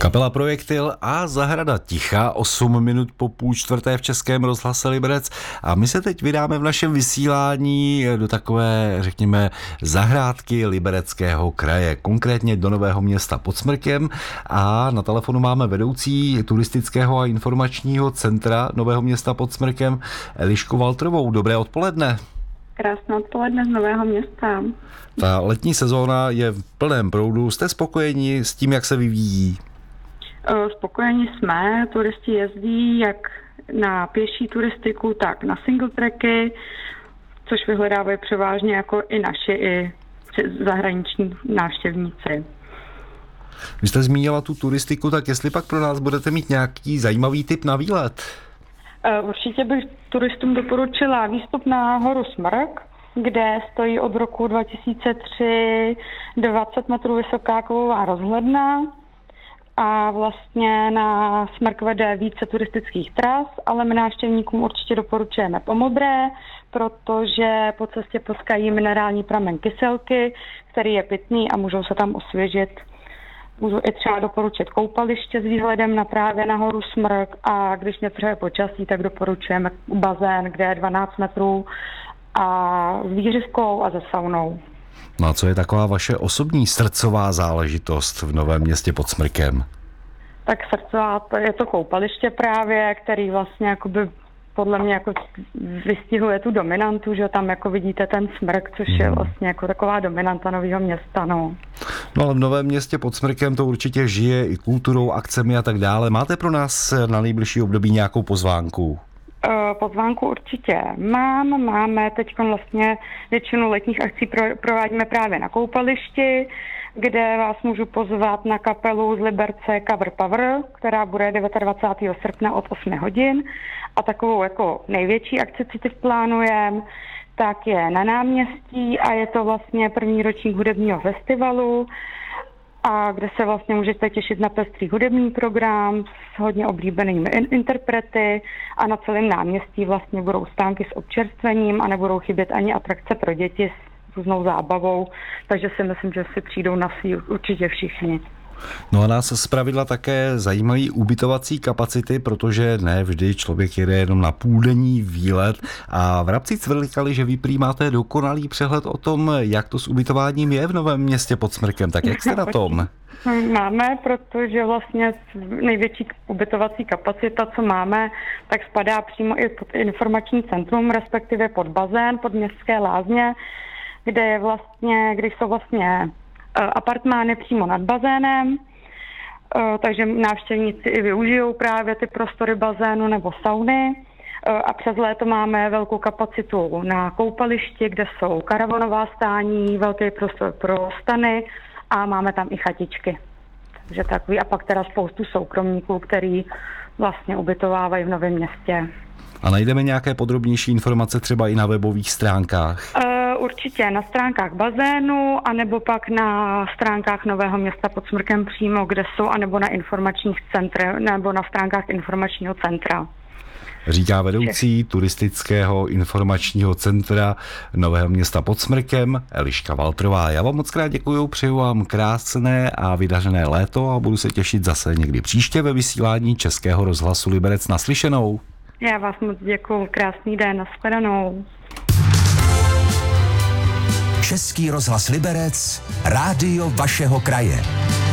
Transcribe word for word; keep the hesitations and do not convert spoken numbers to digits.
Kapela Projektil a Zahrada ticha, osm minut po půl čtvrté v Českém rozhlase Liberec. A my se teď vydáme v našem vysílání do takové, řekněme, zahrádky Libereckého kraje, konkrétně do Nového Města pod Smrkem. A na telefonu máme vedoucí turistického a informačního centra Nového Města pod Smrkem Elišku Waltrovou. Dobré odpoledne. Krásné odpoledne z Nového Města. Ta letní sezóna je v plném proudu. Jste spokojeni s tím, jak se vyvíjí? Spokojeni jsme, turisti jezdí jak na pěší turistiku, tak na single tracky, což vyhledávají převážně jako i naši, i zahraniční návštěvníci. Vy jste zmínila tu turistiku, tak jestli pak pro nás budete mít nějaký zajímavý tip na výlet? Určitě bych turistům doporučila výstup na horu Smrk, kde stojí od roku dva tisíce tři dvacet metrů vysoká kovová rozhledna. A vlastně na Smrk vede více turistických tras, ale my návštěvníkům určitě doporučujeme po modré, protože po cestě potkají minerální pramen Kyselky, který je pitný a můžou se tam osvěžit. Můžu i třeba doporučit koupaliště s výhledem na právě na horu Smrk a když nepřeje počasí, tak doporučujeme bazén, kde je dvanáct metrů a s výřivkou a se saunou. No a co je taková vaše osobní srdcová záležitost v Novém Městě pod Smrkem? Tak srdcová, to je to koupaliště právě, který vlastně jakoby podle mě jako vystihuje tu dominantu, že tam jako vidíte ten smrk, což je vlastně jako taková dominanta Nového Města, no. No ale v Novém Městě pod Smrkem to určitě žije i kulturou, akcemi a tak dále. Máte pro nás na nejbližší období nějakou pozvánku? Pozvánku určitě mám. Máme teď vlastně většinu letních akcí pro, provádíme právě na koupališti, kde vás můžu pozvat na kapelu z Liberce Cover Power, která bude dvacátého devátého srpna od osm hodin. A takovou jako největší akci, co teď plánujeme, tak je na náměstí a je to vlastně první ročník hudebního festivalu, a kde se vlastně můžete těšit na pestrý hudební program s hodně oblíbenými interprety a na celém náměstí vlastně budou stánky s občerstvením a nebudou chybět ani atrakce pro děti s různou zábavou, takže si myslím, že si přijdou na svý určitě všichni. No a nás zpravidla také zajímají ubytovací kapacity, protože ne vždy člověk jede jenom na půldenní výlet a vrabci tvrdili, že vy prý máte dokonalý přehled o tom, jak to s ubytováním je v Novém Městě pod Smrkem. Tak jak jste na tom? Máme, protože vlastně největší ubytovací kapacita, co máme, tak spadá přímo i pod informační centrum, respektive pod bazén, pod městské lázně, kde je vlastně, kde jsou vlastně apartmány přímo nad bazénem, takže návštěvníci i využijou právě ty prostory bazénu nebo sauny. A přes léto máme velkou kapacitu na koupališti, kde jsou karavanová stání, velký prostor pro stany a máme tam i chatičky. Takže takový, a pak teda spoustu soukromníků, který vlastně ubytovávají v Novém Městě. A najdeme nějaké podrobnější informace třeba i na webových stránkách? Uh, určitě na stránkách bazénu, anebo pak na stránkách Nového Města pod Smrkem přímo, kde jsou, anebo na informačních centrech, nebo na stránkách informačního centra. Říká vedoucí turistického informačního centra Nového Města pod Smrkem Eliška Waltrová. Já vám moc krát děkuju, přeju vám krásné a vydařené léto a budu se těšit zase někdy příště ve vysílání Českého rozhlasu Liberec. Naslyšenou. Já vás moc děkuju, krásný den, nashledanou. Český rozhlas Liberec, rádio vašeho kraje.